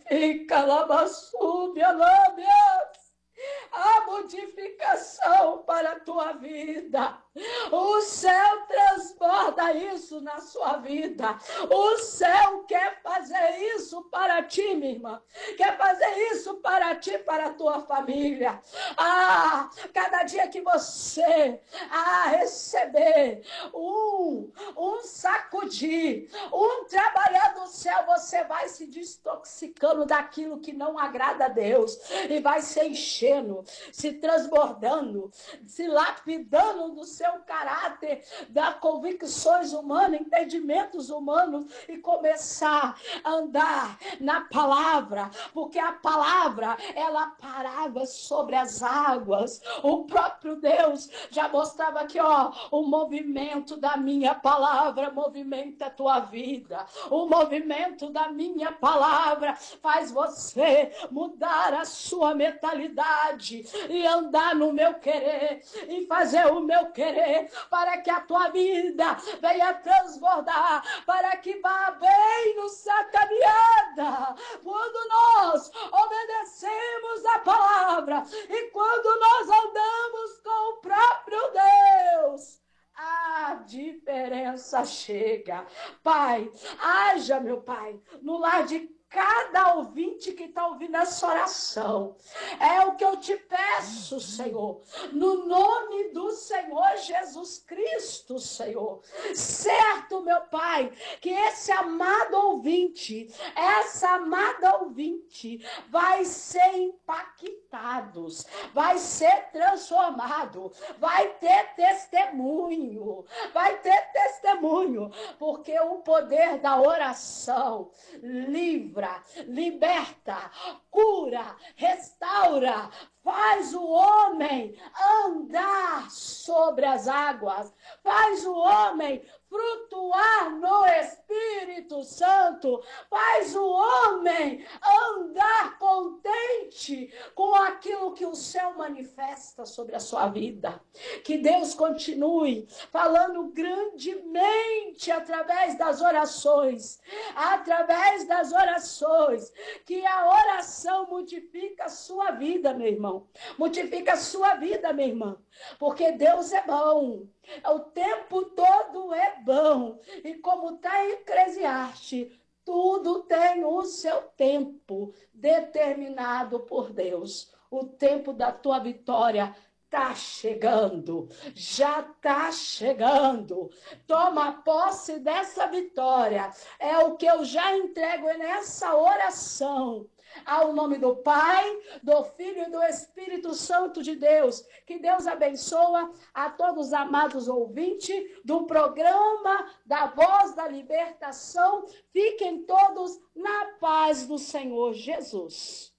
E calabasúbia, lábias. A modificação para a tua vida. O céu transborda isso na sua vida. O céu quer fazer isso para ti, minha irmã. Quer fazer isso para ti, para a tua família. Cada dia que você receber um sacudir, um trabalhar do céu, você vai se desintoxicando daquilo que não agrada a Deus e vai se enchendo, se transbordando, se lapidando do seu caráter, das convicções humanas, entendimentos humanos e começar a andar na palavra, porque a palavra, ela parava sobre as águas. O próprio Deus já mostrava aqui, o movimento da minha palavra movimenta a tua vida. O movimento da minha palavra faz você mudar a sua mentalidade e andar no meu querer e fazer o meu querer, para que a tua vida venha transbordar, para que vá bem no sua caminhada. Quando nós obedecemos a palavra e quando nós andamos com o próprio Deus, a diferença chega. Pai, haja, meu Pai, no lar de cada ouvinte que está ouvindo essa oração. É o que eu te peço, Senhor, no nome do Senhor Jesus Cristo, Senhor. Certo, meu Pai, que esse amado ouvinte, essa amada ouvinte, vai ser impactado, vai ser transformado, vai ter testemunho, porque o poder da oração livra, liberta, cura, restaura, faz o homem andar sobre as águas, faz o homem flutuar no Espírito Santo, faz o homem andar contente com aquilo que o céu manifesta sobre a sua vida. Que Deus continue falando grandemente através das orações, que a oração multiplica a sua vida, meu irmão, multiplica a sua vida, minha irmã, porque Deus é bom, o tempo todo é bom, e como está em Eclesiastes, tudo tem o seu tempo determinado por Deus. O tempo da tua vitória está chegando, já está chegando. Toma posse dessa vitória. É o que eu já entrego nessa oração. Ao nome do Pai, do Filho e do Espírito Santo de Deus. Que Deus abençoe a todos os amados ouvintes do programa da Voz da Libertação. Fiquem todos na paz do Senhor Jesus.